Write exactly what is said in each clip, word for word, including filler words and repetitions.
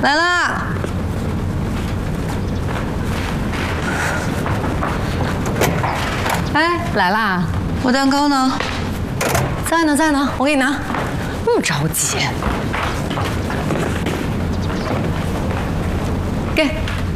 来啦！哎，来啦！ 我蛋糕呢？ 在呢，在呢，我给你拿。那么着急？给。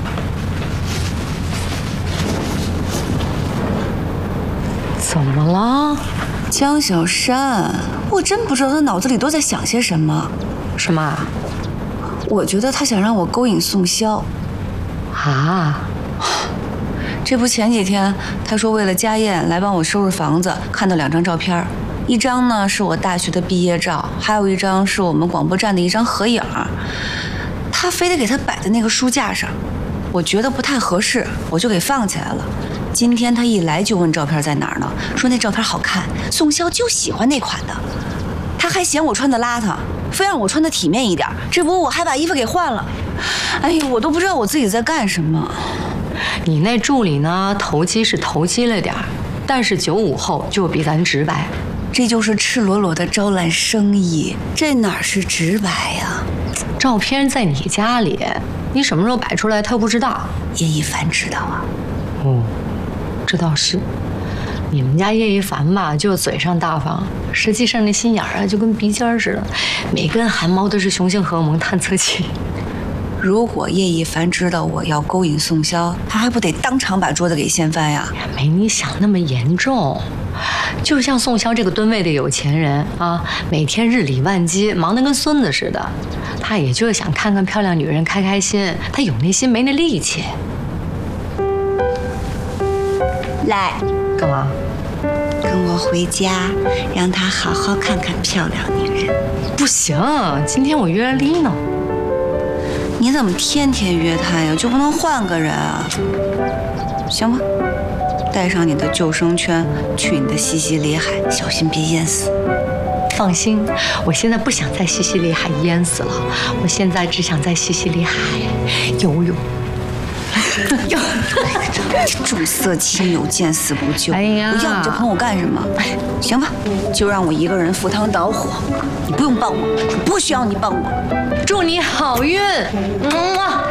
怎么了？ 江小山，我真不知道他脑子里都在想些什么。 什么？ 我觉得他想让我勾引宋潇。 啊？ 这不前几天他说为了家宴来帮我收拾房子，看到两张照片，一张呢是我大学的毕业照，还有一张是我们广播站的一张合影。他非得给他摆在那个书架上，我觉得不太合适，我就给放起来了。今天他一来就问照片在哪儿呢，说那照片好看，宋潇就喜欢那款的。他还嫌我穿的邋遢，非让我穿的体面一点，这不我还把衣服给换了。哎呦，我都不知道我自己在干什么。 你那助理呢，投机是投机了点儿，但是九五后就比咱直白。 这就是赤裸裸的招揽生意，这哪是直白呀？ 照片在你家里，你什么时候摆出来他不知道？ 叶一凡知道啊。 哦，这倒是。你们家叶一凡吧，就嘴上大方，实际上那心眼儿啊，就跟鼻尖似的，每根汗毛都是雄性荷尔蒙探测器。 如果叶一凡知道我要勾引宋潇，他还不得当场把桌子给掀翻呀？ 没你想那么严重。就像宋潇这个吨位的有钱人啊，每天日理万机，忙得跟孙子似的。他也就是想看看漂亮女人开开心，他有那心没那力气。 来， 干嘛？ 跟我回家，让他好好看看漂亮女人。 不行，今天我约了丽娜。 你怎么天天约他呀？就不能换个人啊？行吧，带上你的救生圈，去你的西西里海，小心别淹死。 放心，我现在不想在西西里海淹死了，我现在只想在西西里海游泳。 重色轻友，见死不救。 哎呀， 我要你这朋友干什么？行吧，就让我一个人赴汤蹈火，你不用帮我，不需要你帮我。 祝你好运，嗯啊。